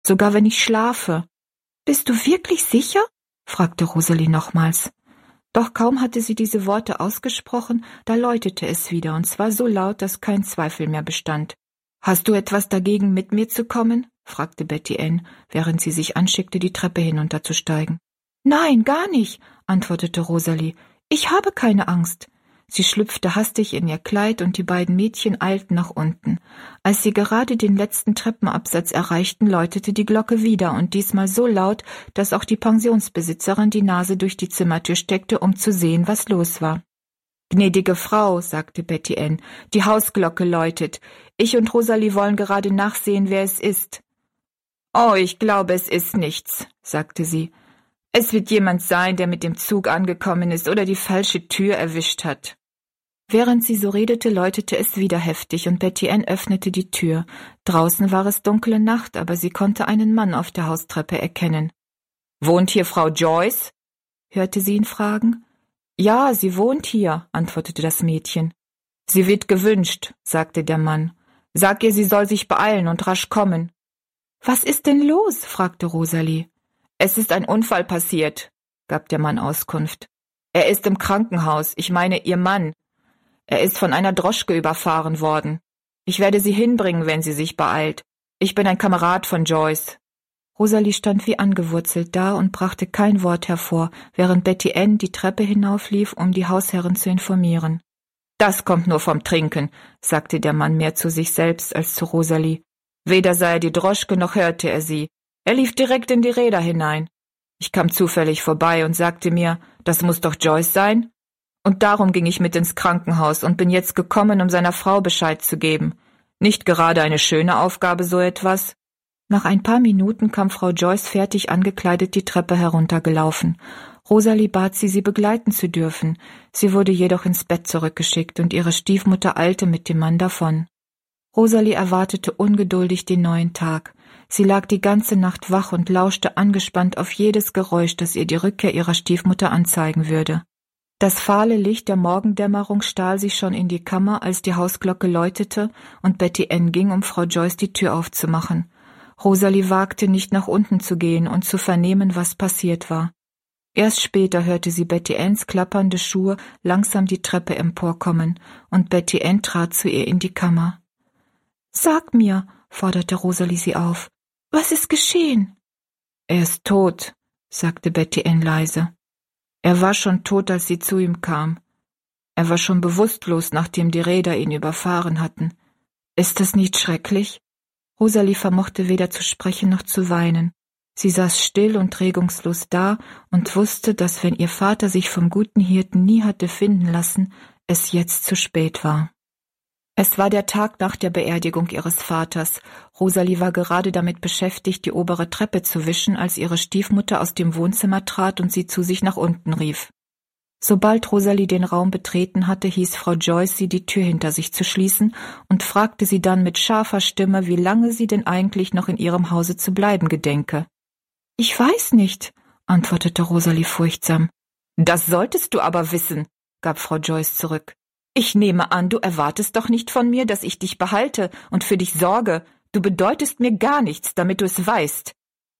sogar wenn ich schlafe.« »Bist du wirklich sicher?« fragte Rosalie nochmals. Doch kaum hatte sie diese Worte ausgesprochen, da läutete es wieder, und zwar so laut, dass kein Zweifel mehr bestand. »Hast du etwas dagegen, mit mir zu kommen?« fragte Betty Ann, während sie sich anschickte, die Treppe hinunterzusteigen. »Nein, gar nicht«, antwortete Rosalie. »Ich habe keine Angst.« Sie schlüpfte hastig in ihr Kleid, und die beiden Mädchen eilten nach unten. Als sie gerade den letzten Treppenabsatz erreichten, läutete die Glocke wieder, und diesmal so laut, dass auch die Pensionsbesitzerin die Nase durch die Zimmertür steckte, um zu sehen, was los war. »Gnädige Frau«, sagte Betty Ann, »die Hausglocke läutet. Ich und Rosalie wollen gerade nachsehen, wer es ist.« »Oh, ich glaube, es ist nichts«, sagte sie. »Es wird jemand sein, der mit dem Zug angekommen ist oder die falsche Tür erwischt hat.« Während sie so redete, läutete es wieder heftig, und Betty Ann öffnete die Tür. Draußen war es dunkle Nacht, aber sie konnte einen Mann auf der Haustreppe erkennen. »Wohnt hier Frau Joyce?« hörte sie ihn fragen. »Ja, sie wohnt hier«, antwortete das Mädchen. »Sie wird gewünscht«, sagte der Mann. »Sag ihr, sie soll sich beeilen und rasch kommen.« »Was ist denn los?« fragte Rosalie. »Es ist ein Unfall passiert«, gab der Mann Auskunft. »Er ist im Krankenhaus, ich meine ihr Mann. Er ist von einer Droschke überfahren worden. Ich werde sie hinbringen, wenn sie sich beeilt. Ich bin ein Kamerad von Joyce.« Rosalie stand wie angewurzelt da und brachte kein Wort hervor, während Betty Ann die Treppe hinauflief, um die Hausherrin zu informieren. »Das kommt nur vom Trinken«, sagte der Mann mehr zu sich selbst als zu Rosalie. Weder sah er die Droschke, noch hörte er sie. Er lief direkt in die Räder hinein. Ich kam zufällig vorbei und sagte mir, das muss doch Joyce sein. Und darum ging ich mit ins Krankenhaus und bin jetzt gekommen, um seiner Frau Bescheid zu geben. Nicht gerade eine schöne Aufgabe, so etwas.« Nach ein paar Minuten kam Frau Joyce fertig angekleidet die Treppe heruntergelaufen. Rosalie bat sie begleiten zu dürfen. Sie wurde jedoch ins Bett zurückgeschickt, und ihre Stiefmutter eilte mit dem Mann davon. Rosalie erwartete ungeduldig den neuen Tag. Sie lag die ganze Nacht wach und lauschte angespannt auf jedes Geräusch, das ihr die Rückkehr ihrer Stiefmutter anzeigen würde. Das fahle Licht der Morgendämmerung stahl sich schon in die Kammer, als die Hausglocke läutete und Betty Ann ging, um Frau Joyce die Tür aufzumachen. Rosalie wagte nicht, nach unten zu gehen und zu vernehmen, was passiert war. Erst später hörte sie Betty Anns klappernde Schuhe langsam die Treppe emporkommen, und Betty Ann trat zu ihr in die Kammer. »Sag mir«, forderte Rosalie sie auf, »was ist geschehen?« »Er ist tot«, sagte Betty Ann leise. »Er war schon tot, als sie zu ihm kam. Er war schon bewusstlos, nachdem die Räder ihn überfahren hatten. Ist das nicht schrecklich?« Rosalie vermochte weder zu sprechen noch zu weinen. Sie saß still und regungslos da und wusste, dass, wenn ihr Vater sich vom guten Hirten nie hatte finden lassen, es jetzt zu spät war. Es war der Tag nach der Beerdigung ihres Vaters. Rosalie war gerade damit beschäftigt, die obere Treppe zu wischen, als ihre Stiefmutter aus dem Wohnzimmer trat und sie zu sich nach unten rief. Sobald Rosalie den Raum betreten hatte, hieß Frau Joyce sie, die Tür hinter sich zu schließen, und fragte sie dann mit scharfer Stimme, wie lange sie denn eigentlich noch in ihrem Hause zu bleiben gedenke. »Ich weiß nicht«, antwortete Rosalie furchtsam. »Das solltest du aber wissen«, gab Frau Joyce zurück. »Ich nehme an, du erwartest doch nicht von mir, dass ich dich behalte und für dich sorge. Du bedeutest mir gar nichts, damit du es weißt.«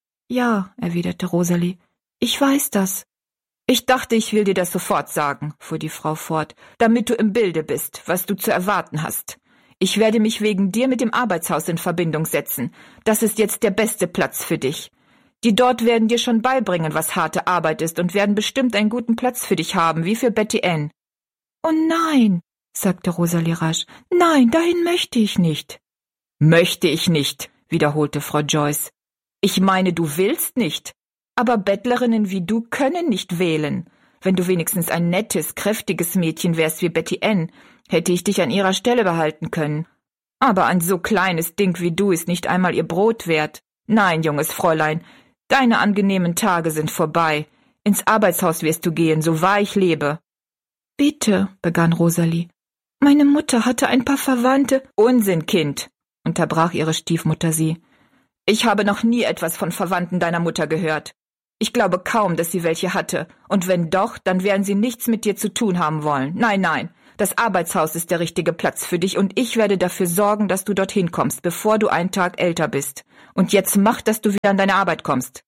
»Ja«, erwiderte Rosalie, »ich weiß das.« »Ich dachte, ich will dir das sofort sagen«, fuhr die Frau fort, »damit du im Bilde bist, was du zu erwarten hast. Ich werde mich wegen dir mit dem Arbeitshaus in Verbindung setzen. Das ist jetzt der beste Platz für dich. Die dort werden dir schon beibringen, was harte Arbeit ist, und werden bestimmt einen guten Platz für dich haben, wie für Betty Ann.« »Oh nein«, sagte Rosalie rasch, »nein, dahin möchte ich nicht.« »Möchte ich nicht«, wiederholte Frau Joyce. »Ich meine, du willst nicht. Aber Bettlerinnen wie du können nicht wählen. Wenn du wenigstens ein nettes, kräftiges Mädchen wärst wie Betty Ann, hätte ich dich an ihrer Stelle behalten können. Aber ein so kleines Ding wie du ist nicht einmal ihr Brot wert. Nein, junges Fräulein, deine angenehmen Tage sind vorbei. Ins Arbeitshaus wirst du gehen, so wahr ich lebe.« »Bitte«, begann Rosalie, »meine Mutter hatte ein paar Verwandte.« »Unsinn, Kind«, unterbrach ihre Stiefmutter sie. »Ich habe noch nie etwas von Verwandten deiner Mutter gehört. Ich glaube kaum, dass sie welche hatte, und wenn doch, dann werden sie nichts mit dir zu tun haben wollen. Nein, nein, das Arbeitshaus ist der richtige Platz für dich und ich werde dafür sorgen, dass du dorthin kommst, bevor du einen Tag älter bist. Und jetzt mach, dass du wieder an deine Arbeit kommst.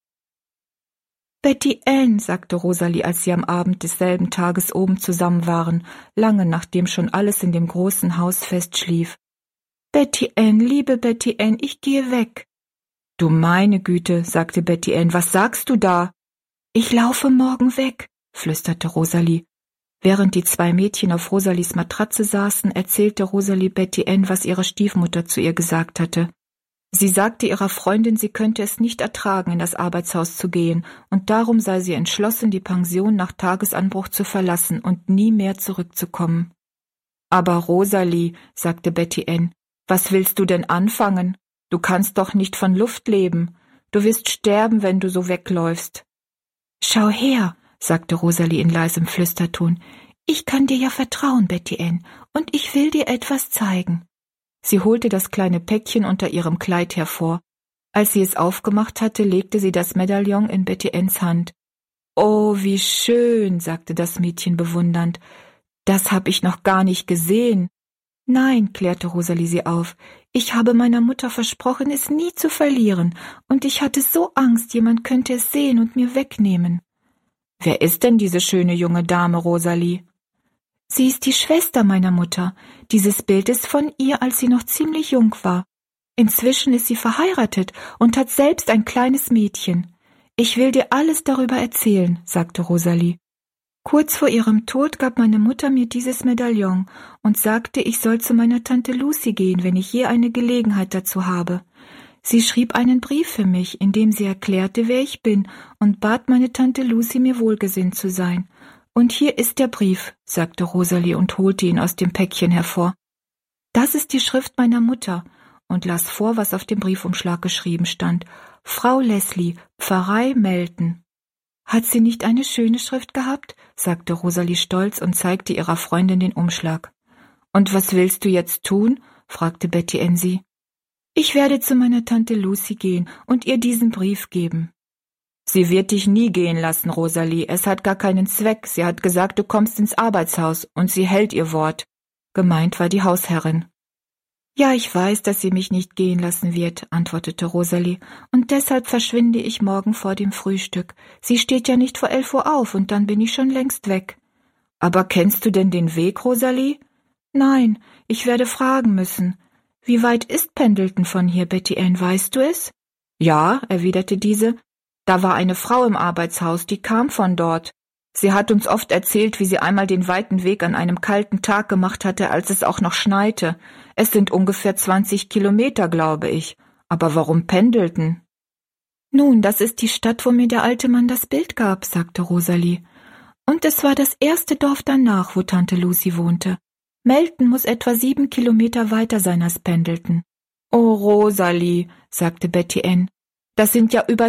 Betty Ann, sagte Rosalie, als sie am Abend desselben Tages oben zusammen waren, lange nachdem schon alles in dem großen Haus festschlief. Betty Ann, liebe Betty Ann, ich gehe weg. Du meine Güte, sagte Betty Ann, was sagst du da? Ich laufe morgen weg, flüsterte Rosalie. Während die 2 Mädchen auf Rosalies Matratze saßen, erzählte Rosalie Betty Ann, was ihre Stiefmutter zu ihr gesagt hatte. Sie sagte ihrer Freundin, sie könnte es nicht ertragen, in das Arbeitshaus zu gehen, und darum sei sie entschlossen, die Pension nach Tagesanbruch zu verlassen und nie mehr zurückzukommen. Aber Rosalie, sagte Betty Ann, was willst du denn anfangen? Du kannst doch nicht von Luft leben. Du wirst sterben, wenn du so wegläufst. Schau her, sagte Rosalie in leisem Flüsterton. Ich kann dir ja vertrauen, Betty Ann, und ich will dir etwas zeigen. Sie holte das kleine Päckchen unter ihrem Kleid hervor. Als sie es aufgemacht hatte, legte sie das Medaillon in Betty Anns Hand. »Oh, wie schön«, sagte das Mädchen bewundernd. »Das hab ich noch gar nicht gesehen.« »Nein«, klärte Rosalie sie auf, »ich habe meiner Mutter versprochen, es nie zu verlieren, und ich hatte so Angst, jemand könnte es sehen und mir wegnehmen.« »Wer ist denn diese schöne junge Dame, Rosalie?« »Sie ist die Schwester meiner Mutter. Dieses Bild ist von ihr, als sie noch ziemlich jung war. Inzwischen ist sie verheiratet und hat selbst ein kleines Mädchen. Ich will dir alles darüber erzählen«, sagte Rosalie. »Kurz vor ihrem Tod gab meine Mutter mir dieses Medaillon und sagte, ich soll zu meiner Tante Lucy gehen, wenn ich je eine Gelegenheit dazu habe. Sie schrieb einen Brief für mich, in dem sie erklärte, wer ich bin, und bat meine Tante Lucy, mir wohlgesinnt zu sein. Und hier ist der Brief«, sagte Rosalie und holte ihn aus dem Päckchen hervor. »Das ist die Schrift meiner Mutter«, und las vor, was auf dem Briefumschlag geschrieben stand. »Frau Leslie, Pfarrei Melton.« »Hat sie nicht eine schöne Schrift gehabt?«, sagte Rosalie stolz und zeigte ihrer Freundin den Umschlag. »Und was willst du jetzt tun?«, fragte Betty Ann sie. »Ich werde zu meiner Tante Lucy gehen und ihr diesen Brief geben.« »Sie wird dich nie gehen lassen, Rosalie. Es hat gar keinen Zweck. Sie hat gesagt, du kommst ins Arbeitshaus, und sie hält ihr Wort.« Gemeint war die Hausherrin. »Ja, ich weiß, dass sie mich nicht gehen lassen wird«, antwortete Rosalie, »und deshalb verschwinde ich morgen vor dem Frühstück. Sie steht ja nicht vor 11 Uhr auf, und dann bin ich schon längst weg.« »Aber kennst du denn den Weg, Rosalie?« »Nein, ich werde fragen müssen. Wie weit ist Pendleton von hier, Betty Ann, weißt du es?« »Ja«, erwiderte diese, »da war eine Frau im Arbeitshaus, die kam von dort. Sie hat uns oft erzählt, wie sie einmal den weiten Weg an einem kalten Tag gemacht hatte, als es auch noch schneite. Es sind ungefähr 20 Kilometer, glaube ich. Aber warum Pendleton?« »Nun, das ist die Stadt, wo mir der alte Mann das Bild gab«, sagte Rosalie. »Und es war das erste Dorf danach, wo Tante Lucy wohnte. Melton muss etwa 7 Kilometer weiter sein als Pendleton.« »Oh, Rosalie«, sagte Betty Ann, »das sind ja über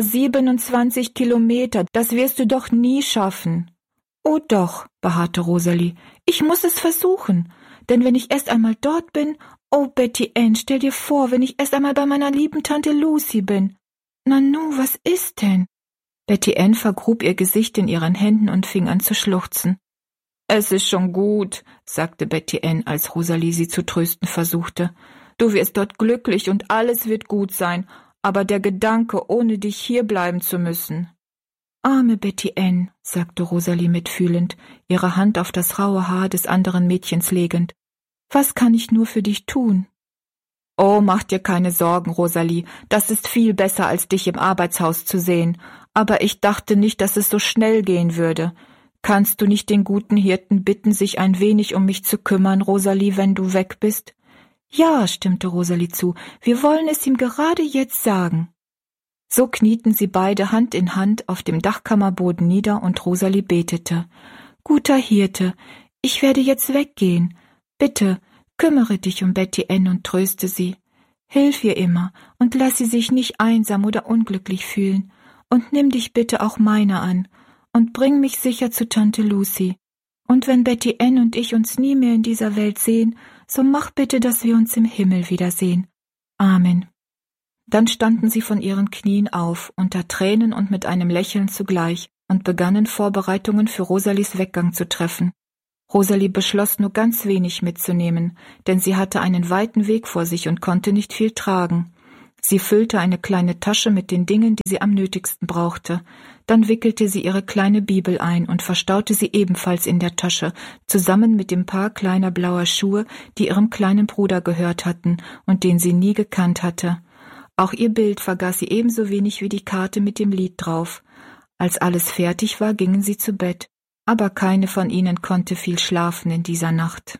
27 Kilometer, das wirst du doch nie schaffen.« »Oh doch«, beharrte Rosalie, »ich muss es versuchen, denn wenn ich erst einmal dort bin, oh Betty Ann, stell dir vor, wenn ich erst einmal bei meiner lieben Tante Lucy bin. Nanu, was ist denn?« Betty Ann vergrub ihr Gesicht in ihren Händen und fing an zu schluchzen. »Es ist schon gut«, sagte Betty Ann, als Rosalie sie zu trösten versuchte. »Du wirst dort glücklich und alles wird gut sein, aber der Gedanke, ohne dich hier bleiben zu müssen.« »Arme Betty Ann«, sagte Rosalie mitfühlend, ihre Hand auf das raue Haar des anderen Mädchens legend. »Was kann ich nur für dich tun?« »Oh, mach dir keine Sorgen, Rosalie, das ist viel besser, als dich im Arbeitshaus zu sehen. Aber ich dachte nicht, dass es so schnell gehen würde. Kannst du nicht den guten Hirten bitten, sich ein wenig um mich zu kümmern, Rosalie, wenn du weg bist?« »Ja«, stimmte Rosalie zu, »wir wollen es ihm gerade jetzt sagen.« So knieten sie beide Hand in Hand auf dem Dachkammerboden nieder und Rosalie betete. »Guter Hirte, ich werde jetzt weggehen. Bitte, kümmere dich um Betty Ann und tröste sie. Hilf ihr immer und lass sie sich nicht einsam oder unglücklich fühlen. Und nimm dich bitte auch meiner an und bring mich sicher zu Tante Lucy. Und wenn Betty Ann und ich uns nie mehr in dieser Welt sehen, so mach bitte, dass wir uns im Himmel wiedersehen. Amen.« Dann standen sie von ihren Knien auf, unter Tränen und mit einem Lächeln zugleich, und begannen Vorbereitungen für Rosalies Weggang zu treffen. Rosalie beschloss, nur ganz wenig mitzunehmen, denn sie hatte einen weiten Weg vor sich und konnte nicht viel tragen. Sie füllte eine kleine Tasche mit den Dingen, die sie am nötigsten brauchte. Dann wickelte sie ihre kleine Bibel ein und verstaute sie ebenfalls in der Tasche, zusammen mit dem Paar kleiner blauer Schuhe, die ihrem kleinen Bruder gehört hatten und den sie nie gekannt hatte. Auch ihr Bild vergaß sie ebenso wenig wie die Karte mit dem Lied drauf. Als alles fertig war, gingen sie zu Bett, aber keine von ihnen konnte viel schlafen in dieser Nacht.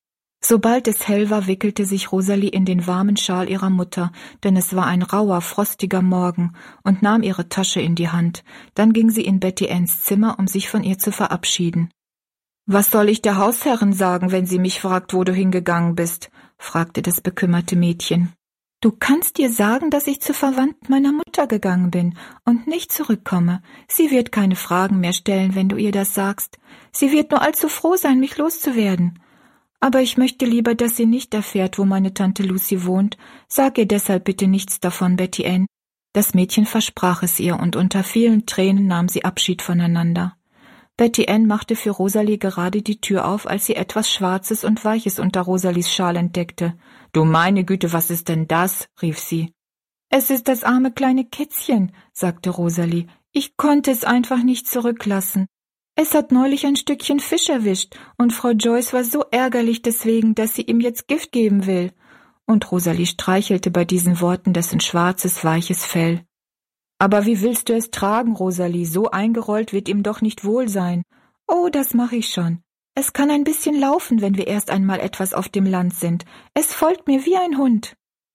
Sobald es hell war, wickelte sich Rosalie in den warmen Schal ihrer Mutter, denn es war ein rauer, frostiger Morgen, und nahm ihre Tasche in die Hand. Dann ging sie in Betty Anns Zimmer, um sich von ihr zu verabschieden. »Was soll ich der Hausherrin sagen, wenn sie mich fragt, wo du hingegangen bist?« fragte das bekümmerte Mädchen. »Du kannst ihr sagen, dass ich zu Verwandten meiner Mutter gegangen bin und nicht zurückkomme. Sie wird keine Fragen mehr stellen, wenn du ihr das sagst. Sie wird nur allzu froh sein, mich loszuwerden. Aber ich möchte lieber, dass sie nicht erfährt, wo meine Tante Lucy wohnt. Sag ihr deshalb bitte nichts davon, Betty Ann.« Das Mädchen versprach es ihr, und unter vielen Tränen nahm sie Abschied voneinander. Betty Ann machte für Rosalie gerade die Tür auf, als sie etwas Schwarzes und Weiches unter Rosalies Schal entdeckte. »Du meine Güte, was ist denn das?« rief sie. »Es ist das arme kleine Kätzchen«, sagte Rosalie. »Ich konnte es einfach nicht zurücklassen. Es hat neulich ein Stückchen Fisch erwischt, und Frau Joyce war so ärgerlich deswegen, dass sie ihm jetzt Gift geben will.« Und Rosalie streichelte bei diesen Worten dessen schwarzes, weiches Fell. »Aber wie willst du es tragen, Rosalie? So eingerollt wird ihm doch nicht wohl sein.« »Oh, das mache ich schon. Es kann ein bisschen laufen, wenn wir erst einmal etwas auf dem Land sind. Es folgt mir wie ein Hund.«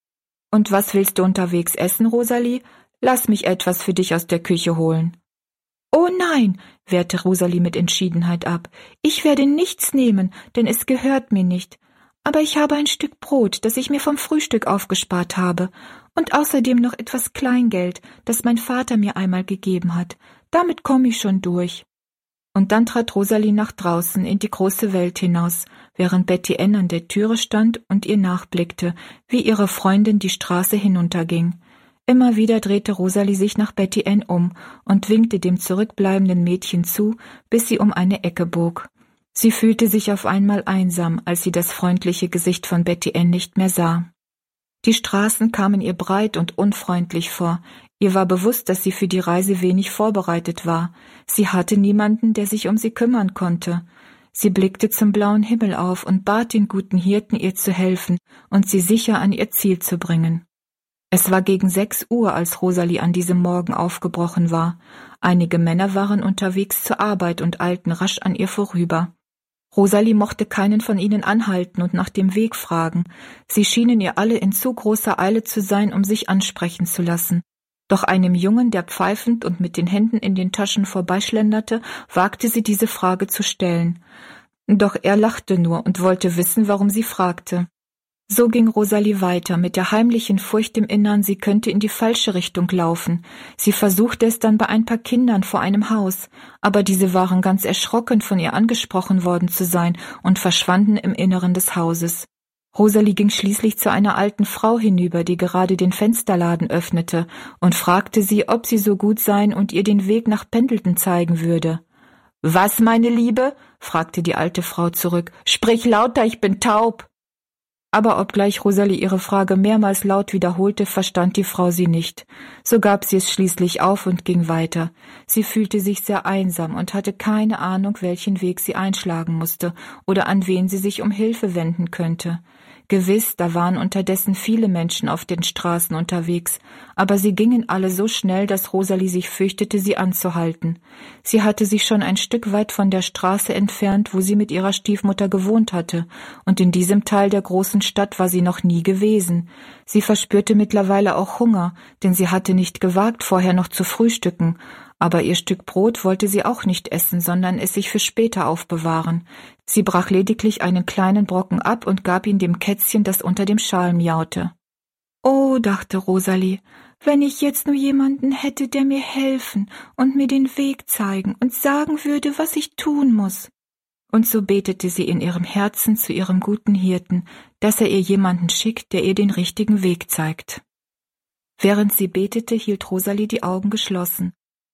»Und was willst du unterwegs essen, Rosalie? Lass mich etwas für dich aus der Küche holen.« »Oh nein«, wehrte Rosalie mit Entschiedenheit ab. »Ich werde nichts nehmen, denn es gehört mir nicht. Aber ich habe ein Stück Brot, das ich mir vom Frühstück aufgespart habe, und außerdem noch etwas Kleingeld, das mein Vater mir einmal gegeben hat. Damit komme ich schon durch.« Und dann trat Rosalie nach draußen in die große Welt hinaus, während Betty Ann an der Türe stand und ihr nachblickte, wie ihre Freundin die Straße hinunterging. Immer wieder drehte Rosalie sich nach Betty Ann um und winkte dem zurückbleibenden Mädchen zu, bis sie um eine Ecke bog. Sie fühlte sich auf einmal einsam, als sie das freundliche Gesicht von Betty Ann nicht mehr sah. Die Straßen kamen ihr breit und unfreundlich vor. Ihr war bewusst, dass sie für die Reise wenig vorbereitet war. Sie hatte niemanden, der sich um sie kümmern konnte. Sie blickte zum blauen Himmel auf und bat den guten Hirten, ihr zu helfen und sie sicher an ihr Ziel zu bringen. Es war gegen 6 Uhr, als Rosalie an diesem Morgen aufgebrochen war. Einige Männer waren unterwegs zur Arbeit und eilten rasch an ihr vorüber. Rosalie mochte keinen von ihnen anhalten und nach dem Weg fragen. Sie schienen ihr alle in zu großer Eile zu sein, um sich ansprechen zu lassen. Doch einem Jungen, der pfeifend und mit den Händen in den Taschen vorbeischlenderte, wagte sie diese Frage zu stellen. Doch er lachte nur und wollte wissen, warum sie fragte. So ging Rosalie weiter, mit der heimlichen Furcht im Innern, sie könnte in die falsche Richtung laufen. Sie versuchte es dann bei ein paar Kindern vor einem Haus, aber diese waren ganz erschrocken, von ihr angesprochen worden zu sein, und verschwanden im Inneren des Hauses. Rosalie ging schließlich zu einer alten Frau hinüber, die gerade den Fensterladen öffnete, und fragte sie, ob sie so gut sein und ihr den Weg nach Pendleton zeigen würde. »Was, meine Liebe?« fragte die alte Frau zurück. »Sprich lauter, ich bin taub!« Aber obgleich Rosalie ihre Frage mehrmals laut wiederholte, verstand die Frau sie nicht. So gab sie es schließlich auf und ging weiter. Sie fühlte sich sehr einsam und hatte keine Ahnung, welchen Weg sie einschlagen musste oder an wen sie sich um Hilfe wenden könnte. Gewiss, da waren unterdessen viele Menschen auf den Straßen unterwegs, aber sie gingen alle so schnell, dass Rosalie sich fürchtete, sie anzuhalten. Sie hatte sich schon ein Stück weit von der Straße entfernt, wo sie mit ihrer Stiefmutter gewohnt hatte, und in diesem Teil der großen Stadt war sie noch nie gewesen. Sie verspürte mittlerweile auch Hunger, denn sie hatte nicht gewagt, vorher noch zu frühstücken. Aber ihr Stück Brot wollte sie auch nicht essen, sondern es sich für später aufbewahren. Sie brach lediglich einen kleinen Brocken ab und gab ihn dem Kätzchen, das unter dem Schal miaute. »Oh«, dachte Rosalie, »wenn ich jetzt nur jemanden hätte, der mir helfen und mir den Weg zeigen und sagen würde, was ich tun muss.« Und so betete sie in ihrem Herzen zu ihrem guten Hirten, dass er ihr jemanden schickt, der ihr den richtigen Weg zeigt. Während sie betete, hielt Rosalie die Augen geschlossen.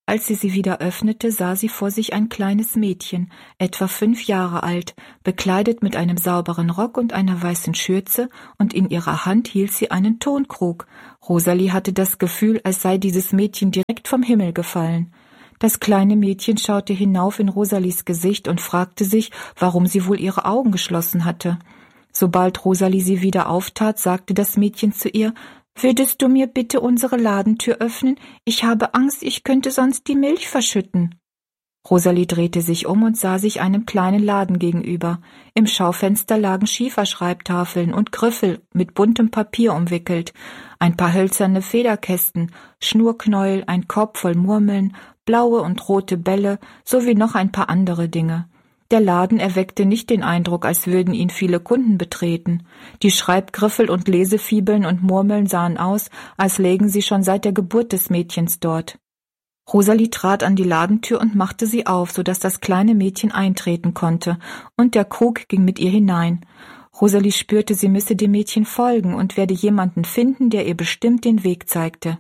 Als sie wieder öffnete, sah sie vor sich ein kleines Mädchen, etwa 5 Jahre alt, bekleidet mit einem sauberen Rock und einer weißen Schürze, und in ihrer Hand hielt sie einen Tonkrug. Rosalie hatte das Gefühl, als sei dieses Mädchen direkt vom Himmel gefallen. Das kleine Mädchen schaute hinauf in Rosalies Gesicht und fragte sich, warum sie wohl ihre Augen geschlossen hatte. Sobald Rosalie sie wieder auftat, sagte das Mädchen zu ihr: »Würdest du mir bitte unsere Ladentür öffnen? Ich habe Angst, ich könnte sonst die Milch verschütten.« Rosalie drehte sich um und sah sich einem kleinen Laden gegenüber. Im Schaufenster lagen Schieferschreibtafeln und Griffel mit buntem Papier umwickelt, ein paar hölzerne Federkästen, Schnurknäuel, ein Korb voll Murmeln, blaue und rote Bälle sowie noch ein paar andere Dinge. Der Laden erweckte nicht den Eindruck, als würden ihn viele Kunden betreten. Die Schreibgriffel und Lesefibeln und Murmeln sahen aus, als lägen sie schon seit der Geburt des Mädchens dort. Rosalie trat an die Ladentür und machte sie auf, sodass das kleine Mädchen eintreten konnte, und der Krug ging mit ihr hinein. Rosalie spürte, sie müsse dem Mädchen folgen und werde jemanden finden, der ihr bestimmt den Weg zeigte.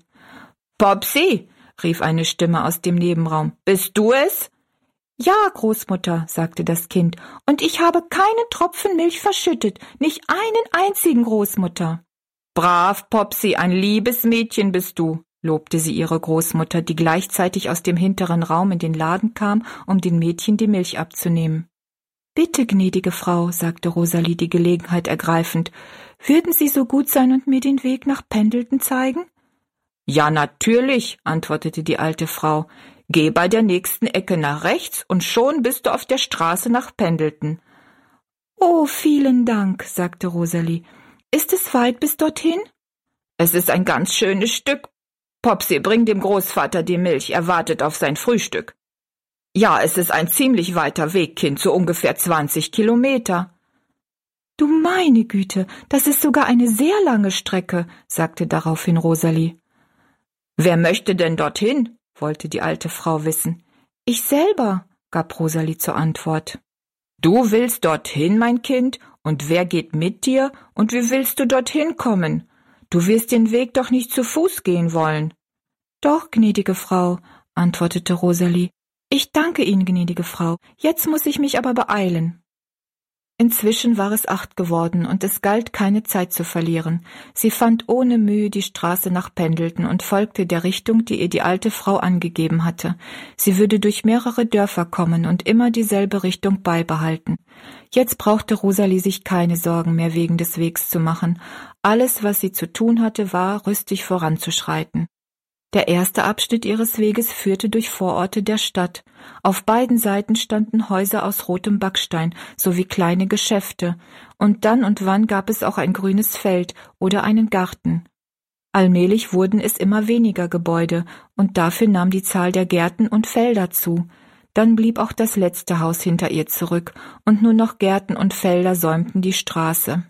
»Popsi«, rief eine Stimme aus dem Nebenraum, »bist du es?« »Ja, Großmutter«, sagte das Kind, »und ich habe keinen Tropfen Milch verschüttet, nicht einen einzigen, Großmutter.« »Brav, Popsi, ein liebes Mädchen bist du«, lobte sie ihre Großmutter, die gleichzeitig aus dem hinteren Raum in den Laden kam, um den Mädchen die Milch abzunehmen. »Bitte, gnädige Frau«, sagte Rosalie die Gelegenheit ergreifend, »würden Sie so gut sein und mir den Weg nach Pendleton zeigen?« »Ja, natürlich«, antwortete die alte Frau, »geh bei der nächsten Ecke nach rechts und schon bist du auf der Straße nach Pendleton.« »Oh, vielen Dank«, sagte Rosalie. »Ist es weit bis dorthin?« »Es ist ein ganz schönes Stück. Popsi, bring dem Großvater die Milch, er wartet auf sein Frühstück.« »Ja, es ist ein ziemlich weiter Weg, Kind, so ungefähr 20 Kilometer.« »Du meine Güte, das ist sogar eine sehr lange Strecke«, sagte daraufhin Rosalie. »Wer möchte denn dorthin?« wollte die alte Frau wissen. »Ich selber«, gab Rosalie zur Antwort. »Du willst dorthin, mein Kind? Und wer geht mit dir? Und wie willst du dorthin kommen? Du wirst den Weg doch nicht zu Fuß gehen wollen.« »Doch, gnädige Frau«, antwortete Rosalie. »Ich danke Ihnen, gnädige Frau. Jetzt muss ich mich aber beeilen.« Inzwischen war es 8 geworden und es galt, keine Zeit zu verlieren. Sie fand ohne Mühe die Straße nach Pendleton und folgte der Richtung, die ihr die alte Frau angegeben hatte. Sie würde durch mehrere Dörfer kommen und immer dieselbe Richtung beibehalten. Jetzt brauchte Rosalie sich keine Sorgen mehr wegen des Wegs zu machen. Alles, was sie zu tun hatte, war, rüstig voranzuschreiten. Der erste Abschnitt ihres Weges führte durch Vororte der Stadt. Auf beiden Seiten standen Häuser aus rotem Backstein sowie kleine Geschäfte, und dann und wann gab es auch ein grünes Feld oder einen Garten. Allmählich wurden es immer weniger Gebäude, und dafür nahm die Zahl der Gärten und Felder zu. Dann blieb auch das letzte Haus hinter ihr zurück, und nur noch Gärten und Felder säumten die Straße.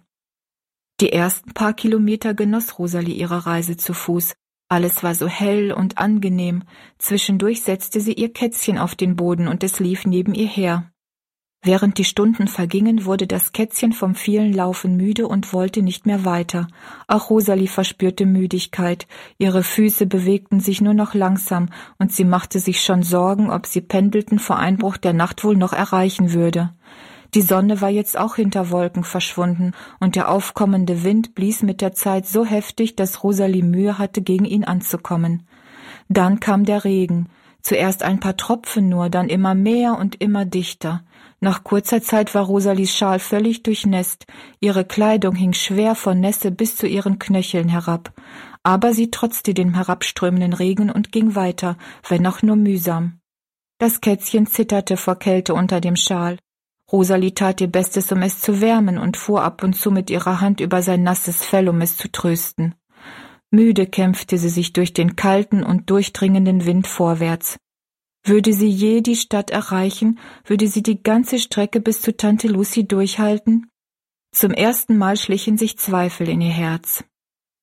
Die ersten paar Kilometer genoss Rosalie ihre Reise zu Fuß. Alles war so hell und angenehm. Zwischendurch setzte sie ihr Kätzchen auf den Boden und es lief neben ihr her. Während die Stunden vergingen, wurde das Kätzchen vom vielen Laufen müde und wollte nicht mehr weiter. Auch Rosalie verspürte Müdigkeit. Ihre Füße bewegten sich nur noch langsam und sie machte sich schon Sorgen, ob sie Pendleton vor Einbruch der Nacht wohl noch erreichen würde. Die Sonne war jetzt auch hinter Wolken verschwunden, und der aufkommende Wind blies mit der Zeit so heftig, dass Rosalie Mühe hatte, gegen ihn anzukommen. Dann kam der Regen. Zuerst ein paar Tropfen nur, dann immer mehr und immer dichter. Nach kurzer Zeit war Rosalies Schal völlig durchnässt. Ihre Kleidung hing schwer vor Nässe bis zu ihren Knöcheln herab. Aber sie trotzte dem herabströmenden Regen und ging weiter, wenn auch nur mühsam. Das Kätzchen zitterte vor Kälte unter dem Schal. Rosalie tat ihr Bestes, um es zu wärmen, und fuhr ab und zu mit ihrer Hand über sein nasses Fell, um es zu trösten. Müde kämpfte sie sich durch den kalten und durchdringenden Wind vorwärts. Würde sie je die Stadt erreichen, würde sie die ganze Strecke bis zu Tante Lucy durchhalten? Zum ersten Mal schlichen sich Zweifel in ihr Herz.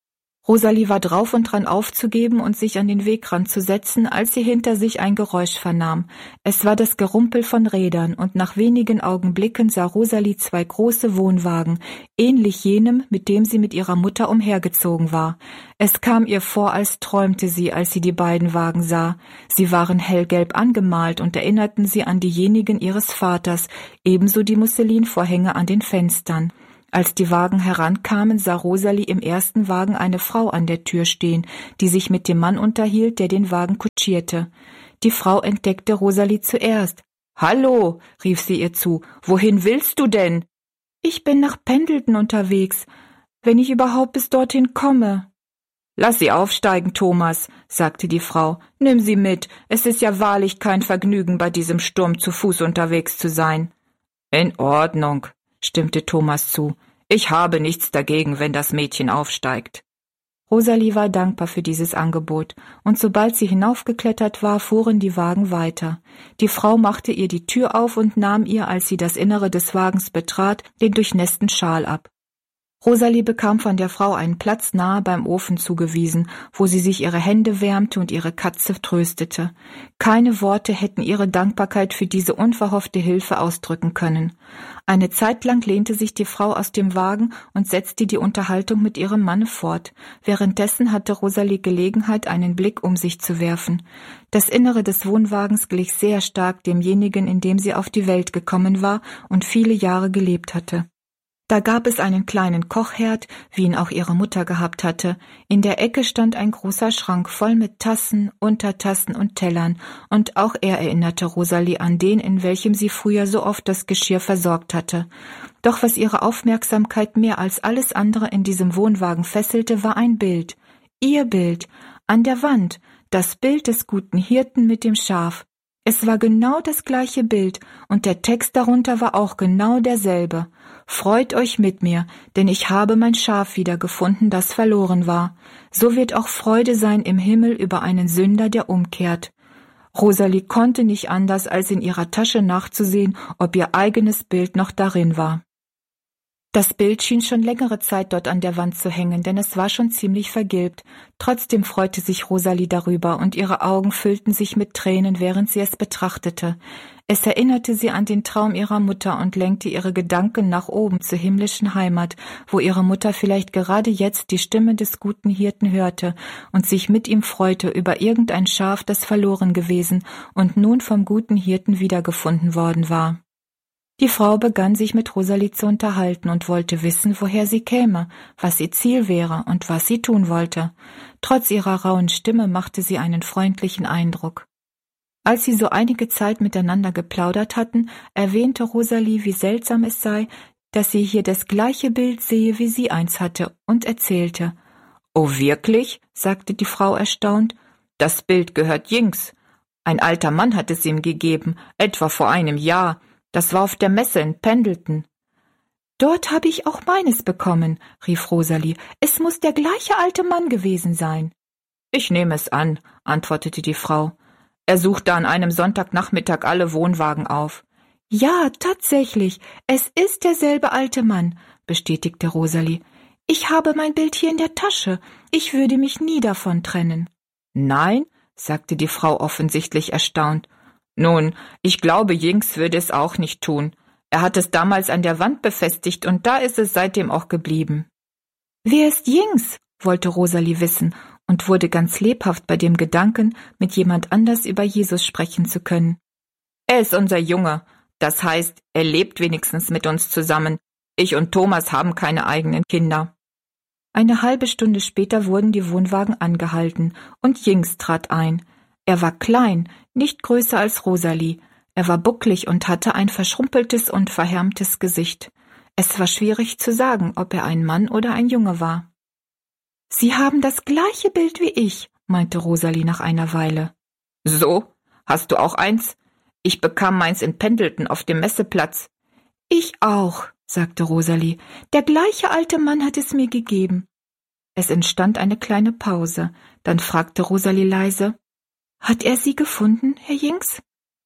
Rosalie war drauf und dran aufzugeben und sich an den Wegrand zu setzen, als sie hinter sich ein Geräusch vernahm. Es war das Gerumpel von Rädern, und nach wenigen Augenblicken sah Rosalie 2 große Wohnwagen, ähnlich jenem, mit dem sie mit ihrer Mutter umhergezogen war. Es kam ihr vor, als träumte sie, als sie die beiden Wagen sah. Sie waren hellgelb angemalt und erinnerten sie an diejenigen ihres Vaters, ebenso die Musselinvorhänge an den Fenstern. Als die Wagen herankamen, sah Rosalie im ersten Wagen eine Frau an der Tür stehen, die sich mit dem Mann unterhielt, der den Wagen kutschierte. Die Frau entdeckte Rosalie zuerst. »Hallo«, rief sie ihr zu, »wohin willst du denn?« »Ich bin nach Pendleton unterwegs, wenn ich überhaupt bis dorthin komme.« »Lass sie aufsteigen, Thomas«, sagte die Frau. »Nimm sie mit, es ist ja wahrlich kein Vergnügen, bei diesem Sturm zu Fuß unterwegs zu sein.« »In Ordnung«, stimmte Thomas zu. »Ich habe nichts dagegen, wenn das Mädchen aufsteigt.« Rosalie war dankbar für dieses Angebot, und sobald sie hinaufgeklettert war, fuhren die Wagen weiter. Die Frau machte ihr die Tür auf und nahm ihr, als sie das Innere des Wagens betrat, den durchnässten Schal ab. Rosalie bekam von der Frau einen Platz nahe beim Ofen zugewiesen, wo sie sich ihre Hände wärmte und ihre Katze tröstete. Keine Worte hätten ihre Dankbarkeit für diese unverhoffte Hilfe ausdrücken können. Eine Zeit lang lehnte sich die Frau aus dem Wagen und setzte die Unterhaltung mit ihrem Manne fort. Währenddessen hatte Rosalie Gelegenheit, einen Blick um sich zu werfen. Das Innere des Wohnwagens glich sehr stark demjenigen, in dem sie auf die Welt gekommen war und viele Jahre gelebt hatte. Da gab es einen kleinen Kochherd, wie ihn auch ihre Mutter gehabt hatte. In der Ecke stand ein großer Schrank voll mit Tassen, Untertassen und Tellern, und auch er erinnerte Rosalie an den, in welchem sie früher so oft das Geschirr versorgt hatte. Doch was ihre Aufmerksamkeit mehr als alles andere in diesem Wohnwagen fesselte, war ein Bild. Ihr Bild, an der Wand, das Bild des guten Hirten mit dem Schaf. Es war genau das gleiche Bild, und der Text darunter war auch genau derselbe. »Freut euch mit mir, denn ich habe mein Schaf wiedergefunden, das verloren war. So wird auch Freude sein im Himmel über einen Sünder, der umkehrt.« Rosalie konnte nicht anders, als in ihrer Tasche nachzusehen, ob ihr eigenes Bild noch darin war. Das Bild schien schon längere Zeit dort an der Wand zu hängen, denn es war schon ziemlich vergilbt. Trotzdem freute sich Rosalie darüber, und ihre Augen füllten sich mit Tränen, während sie es betrachtete. Es erinnerte sie an den Traum ihrer Mutter und lenkte ihre Gedanken nach oben zur himmlischen Heimat, wo ihre Mutter vielleicht gerade jetzt die Stimme des guten Hirten hörte und sich mit ihm freute über irgendein Schaf, das verloren gewesen und nun vom guten Hirten wiedergefunden worden war. Die Frau begann sich mit Rosalie zu unterhalten und wollte wissen, woher sie käme, was ihr Ziel wäre und was sie tun wollte. Trotz ihrer rauen Stimme machte sie einen freundlichen Eindruck. Als sie so einige Zeit miteinander geplaudert hatten, erwähnte Rosalie, wie seltsam es sei, dass sie hier das gleiche Bild sehe, wie sie eins hatte, und erzählte. »Oh, wirklich?« sagte die Frau erstaunt. »Das Bild gehört Jinx. Ein alter Mann hat es ihm gegeben, etwa vor einem Jahr. Das war auf der Messe in Pendleton.« »Dort habe ich auch meines bekommen«, rief Rosalie. »Es muss der gleiche alte Mann gewesen sein.« »Ich nehme es an«, antwortete die Frau. »Er suchte an einem Sonntagnachmittag alle Wohnwagen auf.« »Ja, tatsächlich, es ist derselbe alte Mann«, bestätigte Rosalie. »Ich habe mein Bild hier in der Tasche. Ich würde mich nie davon trennen.« »Nein?«, sagte die Frau offensichtlich erstaunt. »Nun, ich glaube, Jinx würde es auch nicht tun. Er hat es damals an der Wand befestigt, und da ist es seitdem auch geblieben.« »Wer ist Jinx?«, wollte Rosalie wissen und wurde ganz lebhaft bei dem Gedanken, mit jemand anders über Jesus sprechen zu können. »Er ist unser Junge. Das heißt, er lebt wenigstens mit uns zusammen. Ich und Thomas haben keine eigenen Kinder.« Eine halbe Stunde später wurden die Wohnwagen angehalten, und Jinx trat ein. Er war klein, nicht größer als Rosalie. Er war bucklig und hatte ein verschrumpeltes und verhärmtes Gesicht. Es war schwierig zu sagen, ob er ein Mann oder ein Junge war. »Sie haben das gleiche Bild wie ich«, meinte Rosalie nach einer Weile. »So? Hast du auch eins? Ich bekam meins in Pendleton auf dem Messeplatz.« »Ich auch«, sagte Rosalie. »Der gleiche alte Mann hat es mir gegeben.« Es entstand eine kleine Pause. Dann fragte Rosalie leise, »Hat er Sie gefunden, Herr Jinx?«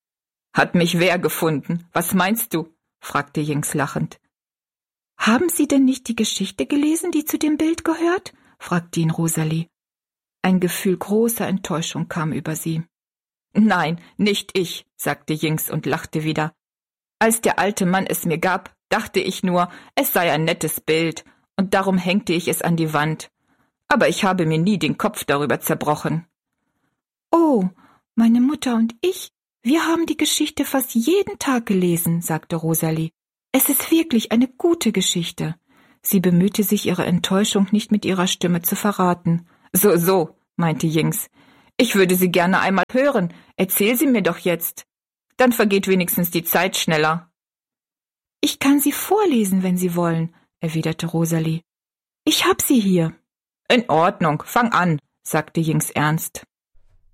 »Hat mich wer gefunden? Was meinst du?« fragte Jinx lachend. »Haben Sie denn nicht die Geschichte gelesen, die zu dem Bild gehört?« fragte ihn Rosalie. Ein Gefühl großer Enttäuschung kam über sie. »Nein, nicht ich«, sagte Jinx und lachte wieder. »Als der alte Mann es mir gab, dachte ich nur, es sei ein nettes Bild, und darum hängte ich es an die Wand. Aber ich habe mir nie den Kopf darüber zerbrochen.« »Oh, meine Mutter und ich, wir haben die Geschichte fast jeden Tag gelesen«, sagte Rosalie. »Es ist wirklich eine gute Geschichte.« Sie bemühte sich, ihre Enttäuschung nicht mit ihrer Stimme zu verraten. »So«, meinte Jinx. »Ich würde sie gerne einmal hören. Erzähl sie mir doch jetzt. Dann vergeht wenigstens die Zeit schneller.« »Ich kann sie vorlesen, wenn Sie wollen«, erwiderte Rosalie. »Ich hab sie hier.« »In Ordnung, fang an«, sagte Jinx ernst.